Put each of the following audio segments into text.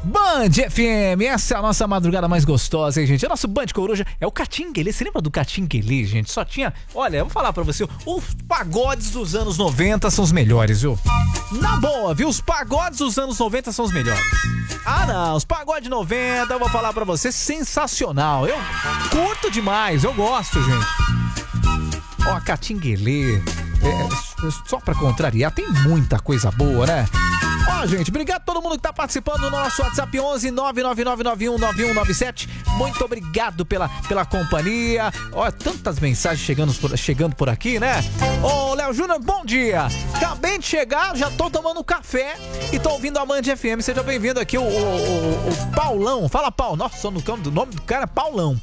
Band FM, essa é a nossa madrugada mais gostosa, hein, gente? O nosso Band Coruja é o Catinguelê. Você lembra do Catinguelê, gente? Só tinha... Olha, eu vou falar pra você, os pagodes dos anos 90 são os melhores, viu? Na boa, viu? Os pagodes dos anos 90 são os melhores. Ah, não, os pagodes 90, eu vou falar pra você, sensacional. Eu curto demais, eu gosto, gente. Ó, Catinguelê, só pra contrariar, tem muita coisa boa, né? Ó, gente, obrigado a todo mundo que tá participando no nosso WhatsApp 11 999919197. Muito obrigado pela companhia. Ó, tantas mensagens chegando por aqui, né? Ô, Léo Júnior, bom dia. Acabei de chegar, já tô tomando café e tô ouvindo a Band FM. Seja bem-vindo aqui, o Paulão. Fala, Paulo. Nossa, o nome do cara é Paulão.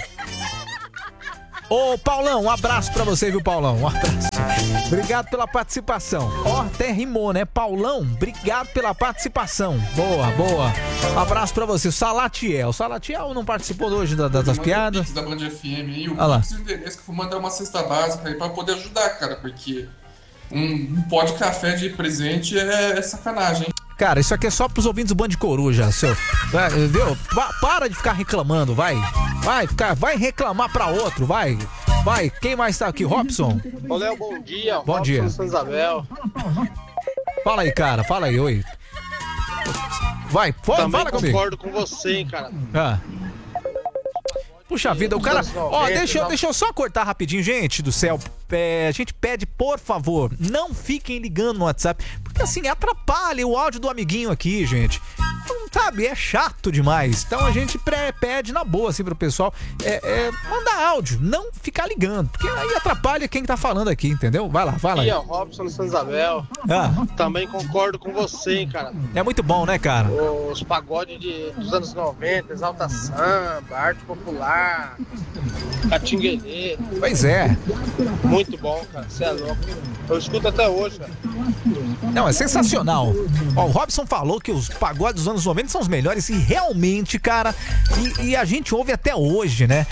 Ô, Paulão, um abraço pra você, viu, Paulão? Um abraço. Obrigado pela participação. Ó, até rimou, né? Paulão, obrigado pela participação. Boa. Um abraço pra você. O Salatiel não participou hoje das piadas? Da Band FM aí, o Pix endereço que eu vou mandar uma cesta básica aí pra poder ajudar, cara, porque um pó de café de presente é sacanagem, hein? Cara, isso aqui é só pros ouvintes do Band Coruja, seu. Viu? Para de ficar reclamando, vai reclamar pra outro, vai. Quem mais tá aqui? Robson? Ô, Léo, bom dia. Bom Robson dia. São Isabel. Fala aí, cara, fala aí, oi. Vai, Também fala comigo. concordo com você, hein, cara. Puxa vida, o cara... Ó, deixa eu só cortar rapidinho, gente do céu. A gente pede, por favor, não fiquem ligando no WhatsApp, porque assim, atrapalha o áudio do amiguinho aqui, gente. Sabe, é chato demais. Então a gente pede na boa, assim, pro pessoal mandar áudio, não ficar ligando, porque aí atrapalha quem tá falando aqui, entendeu? Vai lá. E o Robson São Isabel. Também concordo com você, hein, cara. É muito bom, né, cara? Os pagodes dos anos 90, Exalta Samba, Arte Popular, Catinguelê. Pois é. Muito bom, cara, você é louco. Eu escuto até hoje, cara. Não, é sensacional. Ó, o Robson falou que os pagodes dos anos 90 são os melhores e realmente, cara, e a gente ouve até hoje, né?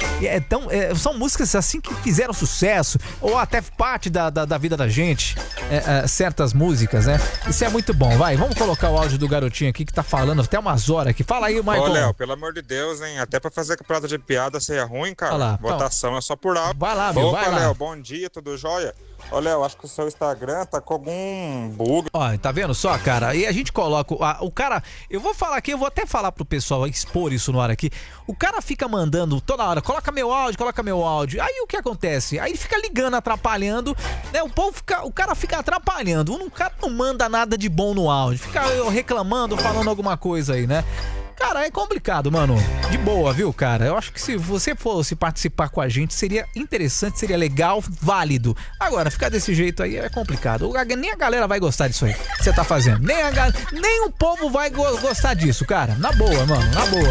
São músicas assim que fizeram sucesso ou até parte da vida da gente, certas músicas, né? Isso é muito bom. Vamos colocar o áudio do garotinho aqui que tá falando até umas horas aqui. Fala aí, Michael. Ô, Léo, pelo amor de Deus, hein? Até pra fazer campeonato de piada ser ruim, cara. Lá, votação é só por áudio. Vai lá, meu, vai lá. Léo, bom dia, tudo jóia? Ô, Léo, acho que o seu Instagram tá com algum bug. Ó, tá vendo só, cara? E a gente coloca... o cara... Eu vou falar aqui, eu vou até falar pro pessoal expor isso no ar aqui. O cara fica mandando toda hora, coloca meu áudio. Aí o que acontece? Aí ele fica ligando, atrapalhando, né? O cara fica atrapalhando. O cara não manda nada de bom no áudio. Fica reclamando, falando alguma coisa aí, né? Cara, é complicado, mano. De boa, viu, cara? Eu acho que se você fosse participar com a gente, seria interessante, seria legal, válido. Agora, ficar desse jeito aí é complicado. Nem a galera vai gostar disso aí que você tá fazendo. Nem o povo vai gostar disso, cara. Na boa, mano, na boa.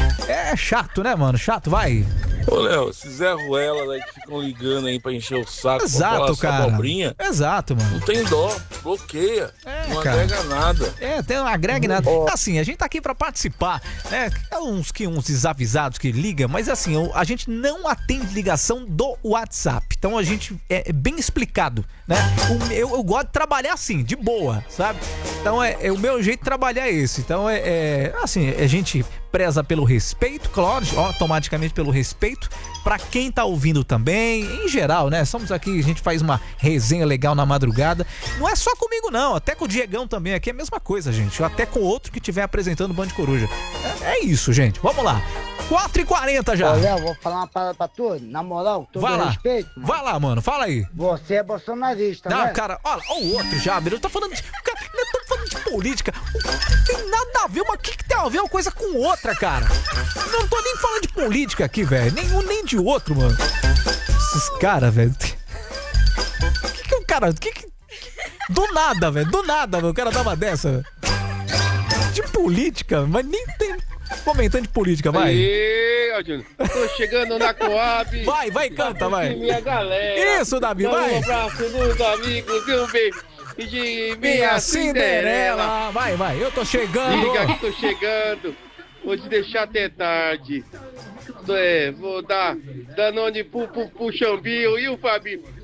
É chato, né, mano? Chato, vai. Ô, Léo, esses Zé Ruela aí que ficam ligando aí pra encher o saco. Exato, cara. Abobrinha, exato, mano. não tem dó, bloqueia. Não cara. agrega nada. Não agrega nada. Assim, a gente tá aqui pra participar, né? Uns desavisados que ligam, mas assim, a gente não atende ligação do WhatsApp. Então a gente é bem explicado, né? Eu gosto de trabalhar assim, de boa, sabe? Então o meu jeito de trabalhar é esse. Então assim, a gente preza pelo respeito, claro, automaticamente pelo respeito pra quem tá ouvindo também, em geral, né? Somos aqui, a gente faz uma resenha legal na madrugada. Não é só comigo, não, até com o Diegão também aqui é a mesma coisa, gente. Até com outro que estiver apresentando o Band Coruja. É isso, gente. Vamos lá. 4h40 já. Ô, Léo, vou falar uma parada pra tu, na moral, todo respeito. Mano. Vai lá, mano, fala aí. Você é bolsonarista, né? Não, cara, olha o outro já, eu tô falando de... Cara, eu tô falando de política. Não tem nada a ver, mas o que tem a ver uma coisa com outra, cara? Não tô nem falando de política aqui, velho. Nem um, nem de outro, mano. Esses caras, velho. Que o cara... Do nada, velho. O cara dava dessa, velho. De política, mas nem tem... Comentando de política, vai. Aê, Aldino. Tô chegando na Coab. Vai, canta, vai. Minha galera. Isso, Davi, vai. Um abraço dos amigos e um beijo de minha Cinderela. Vai, eu tô chegando. Diga que tô chegando. Vou te deixar até tarde. Vou dar Danone pro Xambinho e o Fabinho.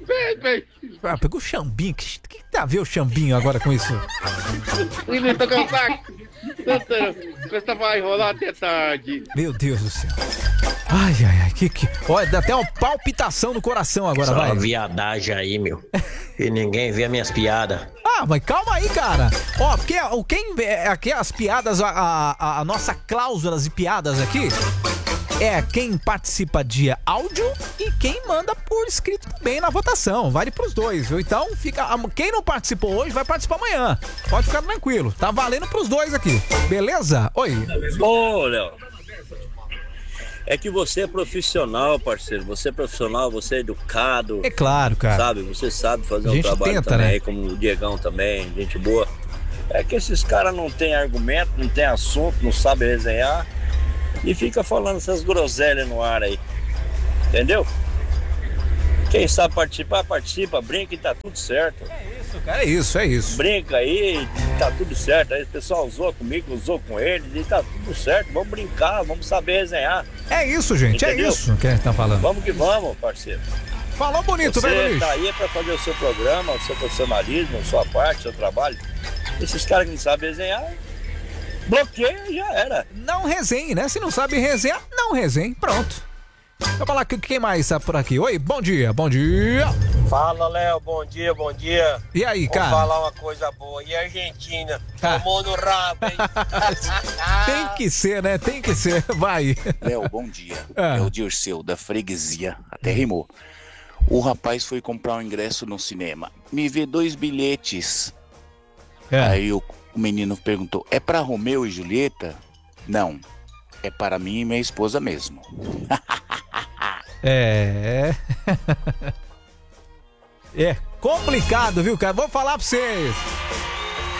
Vem. Ah, pegou o Xambinho. O que tá a ver o Xambinho agora com isso? Ele toca o saco. Santana, a festa vai rolar até tarde. Meu Deus do céu. Ai. Olha, dá até uma palpitação no coração agora, Só vai. uma viadagem aí, meu. E ninguém vê as minhas piadas. Ah, mas calma aí, cara. Ó, porque aqui as piadas, a nossa cláusula de piadas aqui é quem participa de áudio e quem manda por escrito também na votação. Vale pros dois, viu? Então, quem não participou hoje vai participar amanhã. Pode ficar tranquilo. Tá valendo pros dois aqui. Beleza? Oi. Ô, Léo. É que você é profissional, parceiro. Você é profissional, você é educado. É claro, cara. Sabe? Você sabe fazer um trabalho tenta, também, né? como o Diegão também, gente boa. É que esses caras não tem argumento, não tem assunto, não sabem resenhar e fica falando essas groselhas no ar aí. Entendeu? Quem sabe participar, participa, brinca e tá tudo certo. É isso. Brinca aí, tá tudo certo. Aí o pessoal usou comigo, usou com eles e tá tudo certo. Vamos brincar, vamos saber resenhar. É isso, gente. Entendeu? É isso que a gente tá falando. Vamos que vamos, parceiro. Falou bonito, velho. Você tá aí pra fazer o seu programa, o seu profissionalismo, a sua parte, o seu trabalho. Esses caras que não sabem resenhar, bloqueia e já era. Não resenhe, né? Se não sabe resenhar, não resenhe. Pronto. Vou falar que quem mais tá por aqui. Oi, bom dia. Fala, Léo, bom dia. E aí, cara? Vou falar uma coisa boa. E a Argentina? Tomou no rabo, hein? Tem que ser, né? Tem que ser. Vai. Léo, bom dia. É o Dirceu, da freguesia. Até rimou. O rapaz foi comprar um ingresso no cinema. Me vê 2 bilhetes. Aí o menino perguntou, é pra Romeu e Julieta? Não, é para mim e minha esposa mesmo. É complicado, viu, cara? Vou falar pra vocês.